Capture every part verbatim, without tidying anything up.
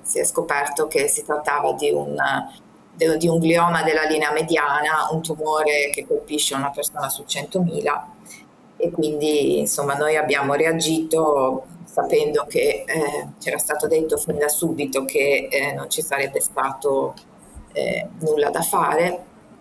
si è scoperto che si trattava di un, di un glioma della linea mediana, un tumore che colpisce una persona su centomila, e quindi insomma noi abbiamo reagito sapendo che eh, c'era stato detto fin da subito che eh, non ci sarebbe stato eh, nulla da fare,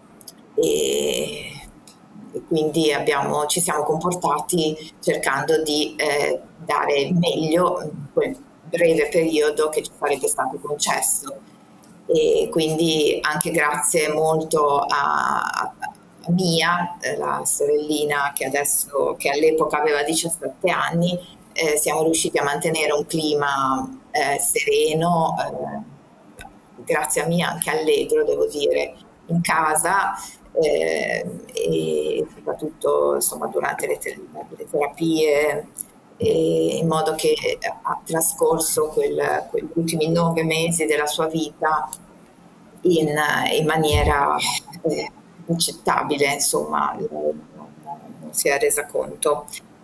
e, e quindi abbiamo, ci siamo comportati cercando di eh, dare il meglio in quel breve periodo che ci sarebbe stato concesso. E quindi anche grazie molto a, a Mia, la sorellina che adesso, che all'epoca aveva diciassette anni, eh, siamo riusciti a mantenere un clima eh, sereno, eh, grazie a Mia anche allegro, devo dire, in casa, eh, e soprattutto insomma, durante le, te- le terapie, e in modo che ha trascorso quel, quegli ultimi nove mesi della sua vita in, in maniera eh, accettabile, insomma, non, non si è resa conto.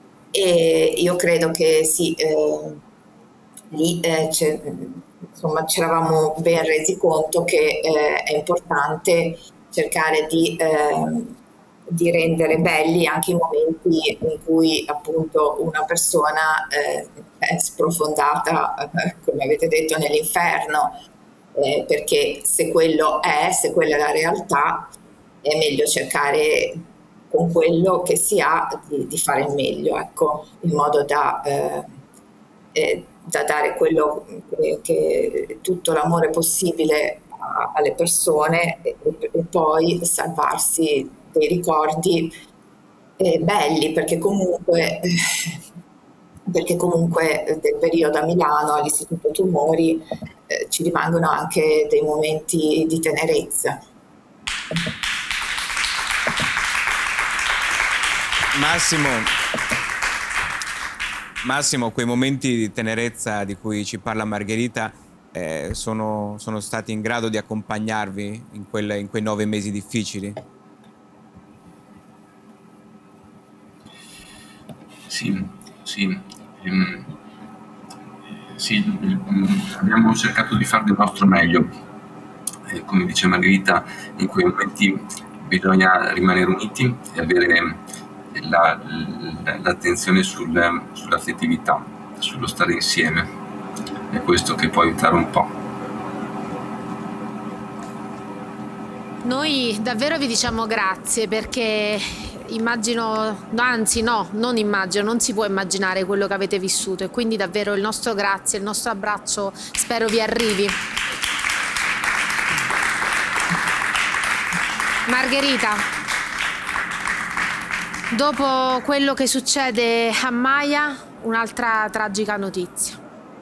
E io credo che sì, eh, lì eh, insomma, ci eravamo ben resi conto che eh, è importante cercare di, eh, di rendere belli anche i momenti in cui appunto una persona eh, è sprofondata, eh, come avete detto, nell'inferno, eh, perché se quello è, se quella è la realtà, è meglio cercare con quello che si ha di, di fare il meglio, ecco, in modo da, eh, eh, da dare quello che, che tutto l'amore possibile a, alle persone, e, e poi salvarsi dei ricordi eh, belli, perché comunque, eh, perché comunque del periodo a Milano all'Istituto Tumori eh, ci rimangono anche dei momenti di tenerezza. Massimo, Massimo, quei momenti di tenerezza di cui ci parla Margherita eh, sono, sono stati in grado di accompagnarvi in, quelle, in quei nove mesi difficili? Sì, sì. Ehm, sì, abbiamo cercato di fare del nostro meglio. Eh, come dice Margherita, in quei momenti bisogna rimanere uniti e avere la, la, l'attenzione sul, sull'affettività, sullo stare insieme. È questo che può aiutare un po'. Noi davvero vi diciamo grazie, perché immagino, anzi no, non immagino, non si può immaginare quello che avete vissuto, e quindi davvero il nostro grazie, il nostro abbraccio spero vi arrivi. Margherita, dopo quello che succede a Maya, un'altra tragica notizia.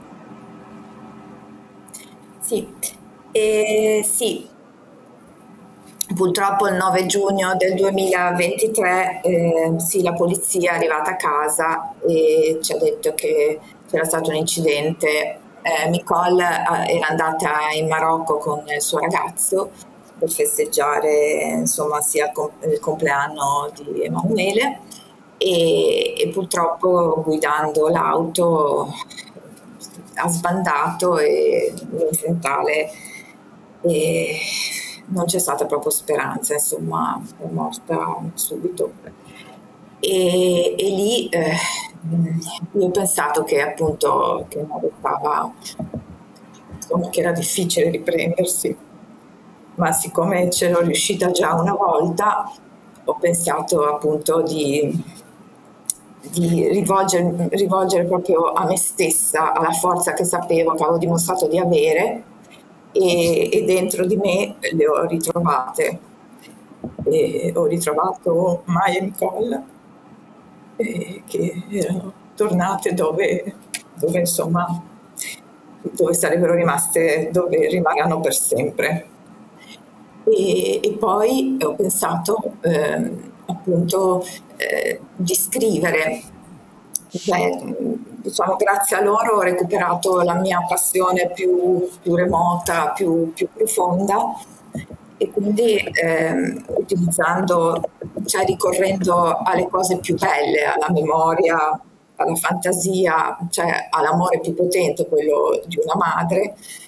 Sì, eh, sì. Purtroppo il nove giugno del duemilaventitré eh, sì, la polizia è arrivata a casa e ci ha detto che c'era stato un incidente. Eh, Nicole era andata in Marocco con il suo ragazzo per festeggiare insomma sia il, com- il compleanno di Emanuele, e, e purtroppo guidando l'auto ha sbandato e in frontale, e non c'è stata proprio speranza, insomma, è morta subito. E, e lì eh, io ho pensato che appunto che non stava, insomma, che era difficile riprendersi, ma siccome c'ero riuscita già una volta, ho pensato appunto di di rivolgere, rivolgere proprio a me stessa, alla forza che sapevo che avevo dimostrato di avere, e, e dentro di me le ho ritrovate. E ho ritrovato Maya e Nicole, e che erano tornate dove, dove insomma dove sarebbero rimaste, dove rimarranno per sempre. E, e poi ho pensato eh, appunto eh, di scrivere, cioè, diciamo, grazie a loro ho recuperato la mia passione più, più remota, più, più profonda, e quindi ehm, utilizzando, cioè ricorrendo alle cose più belle, alla memoria, alla fantasia, cioè all'amore più potente, quello di una madre,